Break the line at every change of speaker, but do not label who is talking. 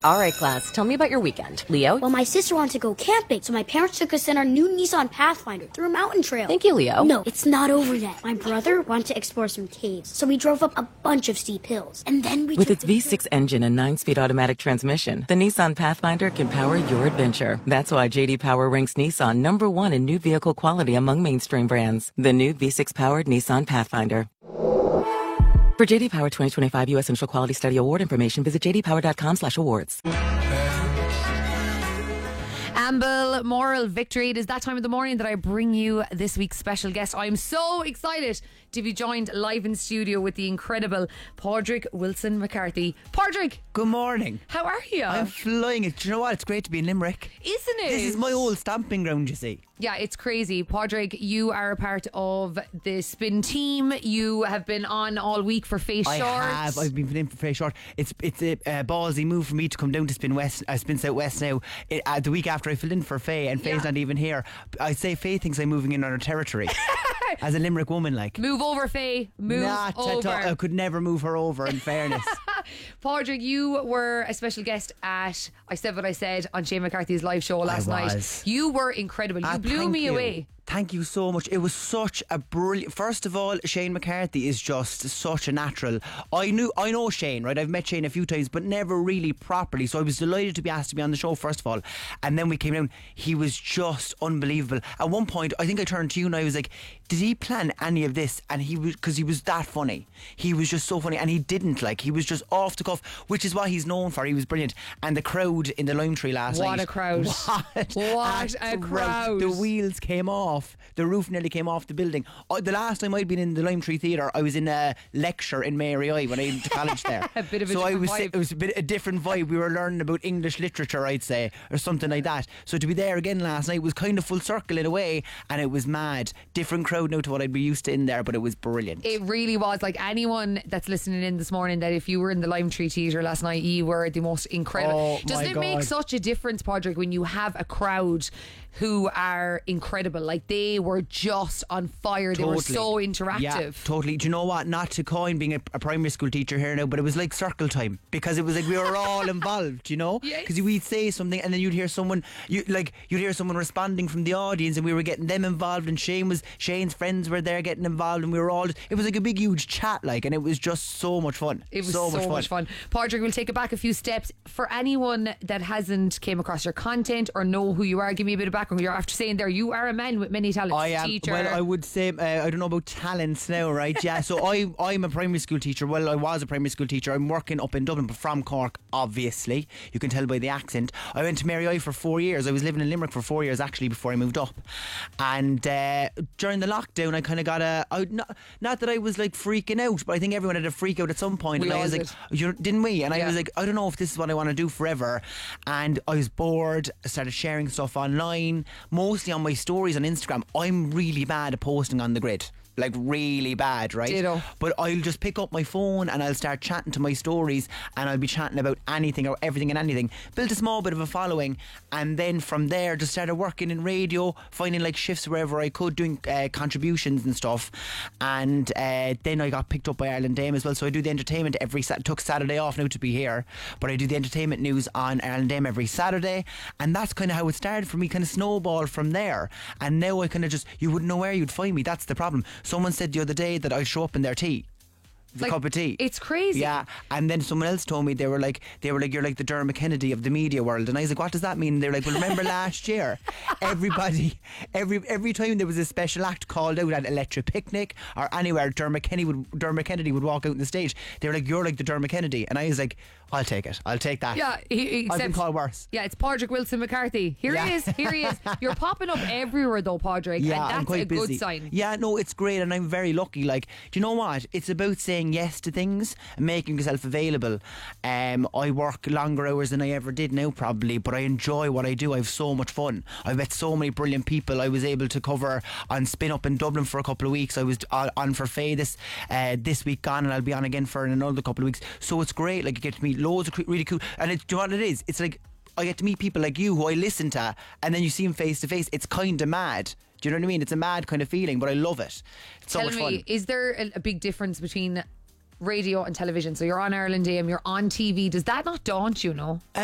All right, class, tell me about your weekend. Leo?
Well, my sister wanted to go camping, so my parents took us in our new Nissan Pathfinder through a mountain trail.
Thank you, Leo.
No, it's not over yet. My brother wanted to explore some caves, so we drove up a bunch of steep hills. And then we
With its V6 engine and 9-speed automatic transmission, the Nissan Pathfinder can power your adventure. That's why J.D. Power ranks Nissan #1 in new vehicle quality among mainstream brands. The new V6-powered Nissan Pathfinder. For J.D. Power 2025 U.S. Initial Quality Study Award information, visit jdpower.com/awards.
Amble Moral Victory. It is that time of the morning that I bring you this week's special guest. I'm so excited to be joined live in studio with the incredible Padraig Wilson McCarthy. Padraig,
good morning.
How are you?
I'm flying it. Do you know what? It's great to be in Limerick.
Isn't it?
This is my old stamping ground, you see.
Yeah, it's crazy. Padraig, you are a part of the Spin team. You have been on all week for Face Short.
I have. I've been in for Face Short. It's a ballsy move for me to come down to Spin South West now. The week after I filled in for Faye, and Faye's not even here. I say Faye thinks I'm moving in on her territory. As a Limerick woman, like.
Move over, Faye. Move over.
I could never move her over, in fairness.
Padraig, you were a special guest at I Said What I Said on Shane McCarthy's live show last night. You were incredible. You blew me away.
Thank you so much. It was such a brilliant. First of all, Shane McCarthy is just such a natural. I know Shane, right? I've met Shane a few times, but never really properly. So I was delighted to be asked to be on the show, first of all. And then we came down. He was just unbelievable. At one point, I think I turned to you and I was like, did he plan any of this? And he was, because he was that funny. He was just so funny. And he didn't, like, he was just off the cuff, which is what he's known for. He was brilliant. And the crowd in the Lime Tree last night.
What a crowd. What a crowd.
The wheels came off. The roof nearly came off the building. The last time I'd been in the Lime Tree Theatre, I was in a lecture in Mary I when I went to college there.
A bit of a different vibe.
It was a different vibe. We were learning about English literature, I'd say, or something like that. So to be there again last night was kind of full circle in a way, and it was mad. Different crowd now to what I'd be used to in there, but it was brilliant.
It really was. Like, anyone that's listening in this morning, that if you were in the Lime Tree Theatre last night, you were the most incredible. Doesn't it make such a difference, Padraig, when you have a crowd who are incredible? Like, they were just on fire. They were so interactive.
Yeah, totally. Do you know what? Not to coin being a primary school teacher here now, but it was like circle time, because it was like we were all involved, you know? Because we'd say something and then you'd hear someone responding from the audience, and we were getting them involved, and Shane's friends were there getting involved, and we were all, it was like a big huge chat, like, and it was just so much fun.
It was so much fun. Padraig, we'll take it back a few steps. For anyone that hasn't came across your content or know who you are, give me a bit of background. You're after saying there you are a man with many talents.
I am.
Teacher.
Well, I would say I don't know about talents now, right? Yeah. So I'm a primary school teacher. Well, I was a primary school teacher. I'm working up in Dublin, but from Cork, obviously. You can tell by the accent. I went to Mary I for 4 years. I was living in Limerick for 4 years actually before I moved up. And during the lockdown, I kind of got not that I was like freaking out, but I think everyone had a freak out at some point. And I was like, didn't we? And I was like, I don't know if this is what I want to do forever. And I was bored. I started sharing stuff online, mostly on my stories on Instagram. I'm really bad at posting on the grid. Like, really bad, right?
Ditto.
But I'll just pick up my phone and I'll start chatting to my stories, and I'll be chatting about anything or everything and anything. Built a small bit of a following, and then from there just started working in radio, finding like shifts wherever I could, doing contributions and stuff. And then I got picked up by Ireland Dame as well. So I do the entertainment took Saturday off now to be here, but I do the entertainment news on Ireland Dame every Saturday, and that's kind of how it started for me. Kind of snowballed from there, and now I kind of just, you wouldn't know where you'd find me. That's the problem. Someone said the other day that I show up in their tea. The cup of tea.
It's crazy.
Yeah. And then someone else told me, they were like, you're like the Dermot Kennedy of the media world. And I was like, what does that mean? They were like, well, remember last year, everybody, every time there was a special act called out at Electric Picnic or anywhere, Dermot Kennedy would walk out on the stage. They were like, you're like the Dermot Kennedy. And I was like, I'll take it. I'll take that.
Yeah,
I've been called worse.
Yeah, it's Padraig Wilson McCarthy. Here he is. You're popping up everywhere though, Padraig.
Yeah,
and that's
I'm quite busy.
Good sign.
Yeah, no, it's great, and I'm very lucky. Like, do you know what? It's about saying yes to things and making yourself available. I work longer hours than I ever did now, probably, but I enjoy what I do. I have so much fun. I've met so many brilliant people. I was able to cover on Spin Up in Dublin for a couple of weeks. I was on for Faye this week gone, and I'll be on again for another couple of weeks. So it's great. Like, you get to meet loads of really cool, and do you know what it is? It's like I get to meet people like you who I listen to, and then you see them face to face. It's kind of mad. Do you know what I mean? It's a mad kind of feeling, but I love it. It's so much fun. Tell me,
is there a big difference between radio and television? So you're on Ireland AM, you're on TV. Does that not daunt you, no?